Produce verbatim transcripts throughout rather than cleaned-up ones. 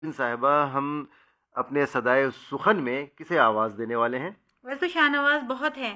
صاحبہ، ہم اپنے صدائے سخن میں کسے آواز دینے والے ہیں؟ ویسے تو شاہ نواز بہت ہیں،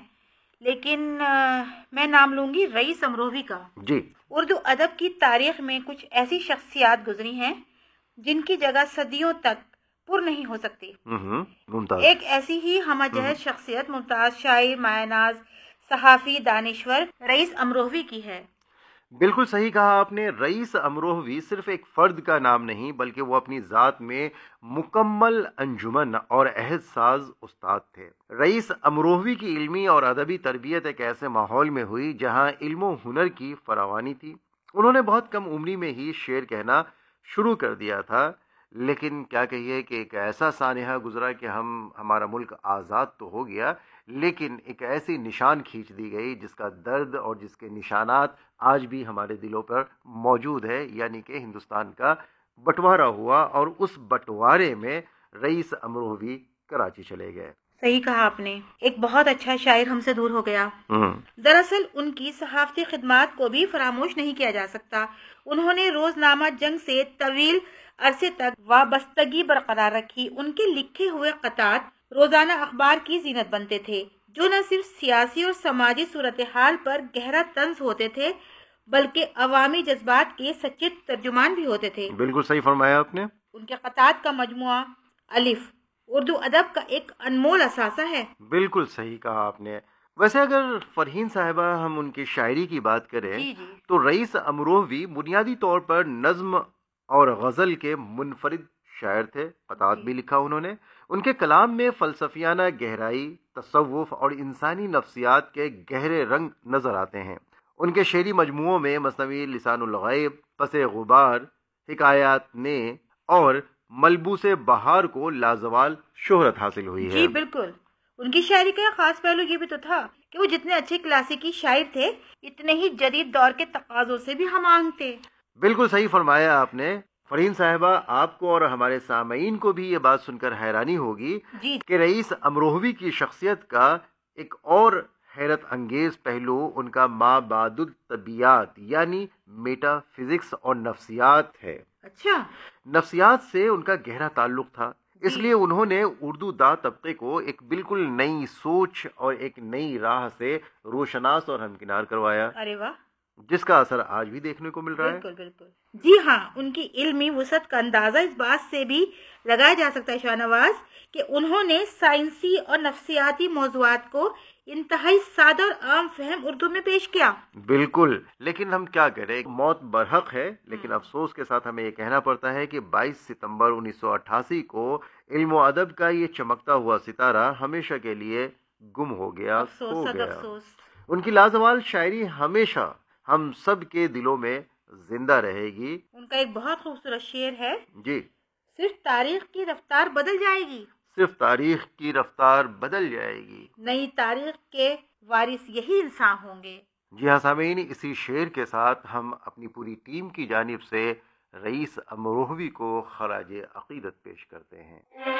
لیکن آ، میں نام لوں گی رئیس امروہوی کا۔ جی اردو ادب کی تاریخ میں کچھ ایسی شخصیات گزری ہیں جن کی جگہ صدیوں تک پر نہیں ہو سکتی۔ ہوں ممتاز۔ ایک ایسی ہی ہمہ جہت شخصیت ممتاز شاعر، مایہ ناز، صحافی، دانشور رئیس امروہوی کی ہے۔ بالکل صحیح کہا آپ نے۔ رئیس امروہوی صرف ایک فرد کا نام نہیں، بلکہ وہ اپنی ذات میں مکمل انجمن اور عہد ساز استاد تھے۔ رئیس امروہوی کی علمی اور ادبی تربیت ایک ایسے ماحول میں ہوئی جہاں علم و ہنر کی فراوانی تھی۔ انہوں نے بہت کم عمری میں ہی شعر کہنا شروع کر دیا تھا، لیکن کیا کہیے کہ ایک ایسا سانحہ گزرا کہ ہم ہمارا ملک آزاد تو ہو گیا، لیکن ایک ایسی نشان کھینچ دی گئی جس کا درد اور جس کے نشانات آج بھی ہمارے دلوں پر موجود ہے، یعنی کہ ہندوستان کا بٹوارا ہوا، اور اس بٹوارے میں رئیس امروہوی کراچی چلے گئے۔ صحیح کہا آپ نے، ایک بہت اچھا شاعر ہم سے دور ہو گیا۔ دراصل ان کی صحافتی خدمات کو بھی فراموش نہیں کیا جا سکتا۔ انہوں نے روزنامہ جنگ سے طویل عرصے تک وابستگی برقرار رکھی۔ ان کے لکھے ہوئے قطعات روزانہ اخبار کی زینت بنتے تھے، جو نہ صرف سیاسی اور سماجی صورتحال پر گہرا طنز ہوتے تھے بلکہ عوامی جذبات کے سچے ترجمان بھی ہوتے تھے۔ بالکل صحیح فرمایا آپ نے۔ ان کے قطعات کا مجموعہ الف اردو ادب کا ایک انمول اثاثہ ہے۔ بالکل صحیح کہا آپ نے۔ ویسے اگر فرحین صاحبہ ہم ان کی شاعری کی بات کریں جی جی تو رئیس امروہوی بنیادی طور پر نظم اور غزل کے منفرد شاعر تھے۔ قطعات بھی لکھا انہوں نے۔ ان کے کلام میں فلسفیانہ گہرائی، تصوف اور انسانی نفسیات کے گہرے رنگ نظر آتے ہیں۔ ان کے شعری مجموعوں میں مثنوی لسان الغیب، پس غبار، حکایات نے اور ملبوس بہار کو لازوال شہرت حاصل ہوئی ہے۔ جی بالکل۔ ان کی شاعری کا خاص پہلو یہ بھی تو تھا کہ وہ جتنے اچھے کلاسیکی شاعر تھے، اتنے ہی جدید دور کے تقاضوں سے بھی ہم آہنگ تھے۔ بالکل صحیح فرمایا آپ نے۔ فرحین صاحبہ، آپ کو اور ہمارے سامعین کو بھی یہ بات سن کر حیرانی ہوگی جی کہ رئیس امروہوی کی شخصیت کا ایک اور حیرت انگیز پہلو ان کا ما بعد الطبیعیات یعنی میٹا فزکس اور نفسیات ہے۔ اچھا۔ نفسیات سے ان کا گہرا تعلق تھا، اس لیے انہوں نے اردو دا طبقے کو ایک بالکل نئی سوچ اور ایک نئی راہ سے روشناس اور ہمکنار کروایا، ارے واہ، جس کا اثر آج بھی دیکھنے کو مل رہا ہے۔ بالکل بالکل۔ جی ہاں، ان کی علمی وسعت کا اندازہ اس بات سے بھی لگایا جا سکتا ہے شاہ نواز کہ انہوں نے سائنسی اور نفسیاتی موضوعات کو انتہائی سادہ اور عام فہم اردو میں پیش کیا۔ بالکل، لیکن ہم کیا کریں، موت برحق ہے، لیکن افسوس کے ساتھ ہمیں یہ کہنا پڑتا ہے کہ بائیس ستمبر انیس سو اٹھاسی کو علم و ادب کا یہ چمکتا ہوا ستارہ ہمیشہ کے لیے گم ہو گیا، افسوس، کھو صد گیا۔ افسوس۔ ان کی لازوال شاعری ہمیشہ ہم سب کے دلوں میں زندہ رہے گی۔ ان کا ایک بہت خوبصورت شعر ہے، جی، صرف تاریخ کی رفتار بدل جائے گی، صرف تاریخ کی رفتار بدل جائے گی، نئی تاریخ کے وارث یہی انسان ہوں گے۔ جی ہاں سامعین، اسی شعر کے ساتھ ہم اپنی پوری ٹیم کی جانب سے رئیس امروہوی کو خراج عقیدت پیش کرتے ہیں۔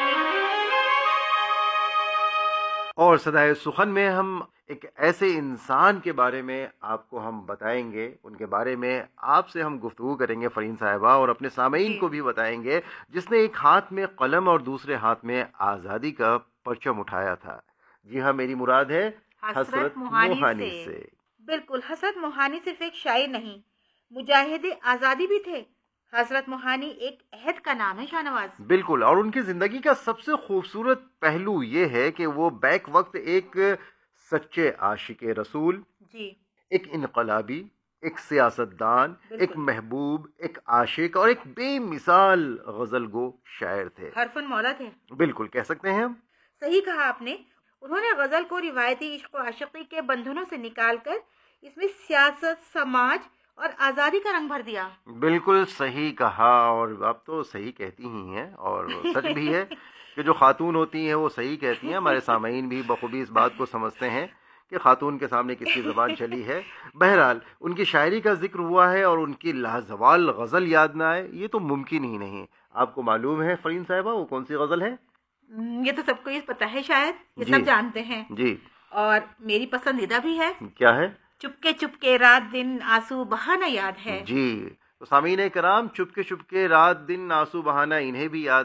اور صدائے سخن میں ہم ایک ایسے انسان کے بارے میں آپ کو ہم بتائیں گے، ان کے بارے میں آپ سے ہم گفتگو کریں گے فرحین صاحبہ، اور اپنے سامعین کو بھی بتائیں گے، جس نے ایک ہاتھ میں قلم اور دوسرے ہاتھ میں آزادی کا پرچم اٹھایا تھا۔ جی ہاں، میری مراد ہے حسرت موہانی سے۔ بالکل، حسرت موہانی صرف ایک شاعر نہیں، مجاہد آزادی بھی تھے۔ حسرت موہانی ایک عہد کا نام ہے شاہ نواز۔ بالکل، اور ان کی زندگی کا سب سے خوبصورت پہلو یہ ہے کہ وہ بیک وقت ایک سچے عاشق رسول، جی، ایک انقلابی، ایک سیاست دان، ایک محبوب، ایک عاشق اور ایک بے مثال غزل گو شاعر تھے۔ ہر فن مولا تھے، بالکل کہہ سکتے ہیں ہم۔ صحیح کہا آپ نے۔ انہوں نے غزل کو روایتی عشق و عاشقی کے بندھنوں سے نکال کر اس میں سیاست، سماج اور آزادی کا رنگ بھر دیا۔ بالکل صحیح کہا، اور آپ تو صحیح کہتی ہی ہیں، اور سچ بھی ہے کہ جو خاتون ہوتی ہیں وہ صحیح کہتی ہیں۔ ہمارے سامعین بھی بخوبی اس بات کو سمجھتے ہیں کہ خاتون کے سامنے کس کی زبان چلی ہے۔ بہرحال ان کی شاعری کا ذکر ہوا ہے اور ان کی لازوال غزل یاد نہ آئے، یہ تو ممکن ہی نہیں۔ آپ کو معلوم ہے فرحین صاحبہ وہ کون سی غزل ہے؟ یہ تو سب کو یہ پتا ہے، شاید یہ جی سب جانتے ہیں، جی، اور میری پسندیدہ بھی ہے۔ کیا ہے؟ چپکے چپکے رات دن آنسو بہانا یاد ہے۔ جی، تو سامعین کرام، چپکے چپکے رات دن آنسو بہانا انہیں بھی یاد